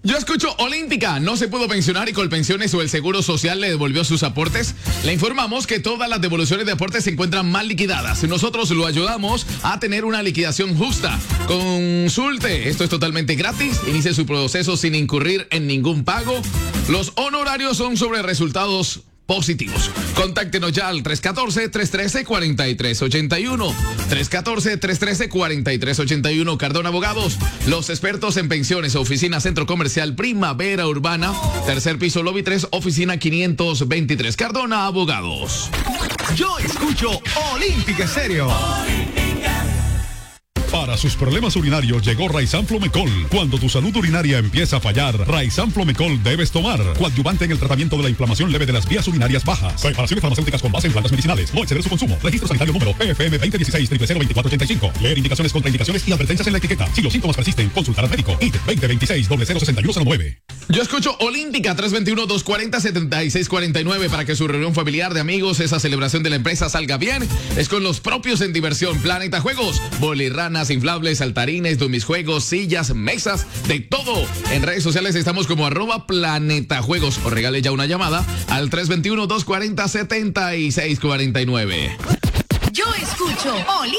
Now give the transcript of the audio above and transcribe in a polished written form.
Yo escucho Olímpica, no se pudo pensionar y Colpensiones o el Seguro Social le devolvió sus aportes. Le informamos que todas las devoluciones de aportes se encuentran mal liquidadas. Nosotros lo ayudamos a tener una liquidación justa. Consulte, esto es totalmente gratis. Inicie su proceso sin incurrir en ningún pago. Los honorarios son sobre resultados positivos. Contáctenos ya al 314-313-4381. 314-313-4381. Cardona Abogados, los expertos en pensiones. Oficina Centro Comercial Primavera Urbana. Tercer piso, lobby 3, oficina 523. Cardona Abogados. Yo escucho Olímpica Estéreo. Para sus problemas urinarios llegó Raizan Flomecol. Cuando tu salud urinaria empieza a fallar, Raizan Flomecol debes tomar. Coadyuvante en el tratamiento de la inflamación leve de las vías urinarias bajas. Preparaciones farmacéuticas con base en plantas medicinales. No exceder su consumo. Registro sanitario número PFM 2016-002485. Leer indicaciones, contraindicaciones y advertencias en la etiqueta. Si los síntomas persisten, consultar al médico. ID 2026-006109. Yo escucho Olímpica 321-240-7649 para que su reunión familiar de amigos, esa celebración de la empresa salga bien. Es con los propios en diversión. Planeta Juegos, bolirranas, inflables, saltarines, juegos, sillas, mesas, de todo. En redes sociales estamos como @planetajuegos o regale ya una llamada al 321-240-7649. Yo escucho Olímpica.